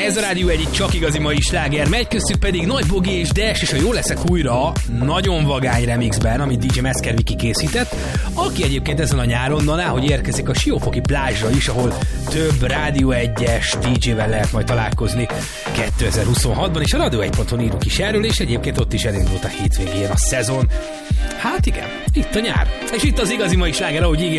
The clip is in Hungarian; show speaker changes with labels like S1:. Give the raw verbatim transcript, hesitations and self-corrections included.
S1: Ez a Rádió egy csak igazi mai sláger, megy köztük pedig Nagy Bogi és Des, és a Jó leszek újra nagyon vagány remixben, amit dé dzsé Meszker Viki készített, aki egyébként ezen a nyáron, na hogy érkezik a Siófoki plázsra is, ahol több Rádió egyes dé dzsével lehet majd találkozni kétezer-huszonhatban, és a rádió egy pont hu írunk is erről, és egyébként ott is elindult a hétvégén a szezon. Hát igen, itt a nyár. És itt az igazi mai sláger, ahogy ígértem.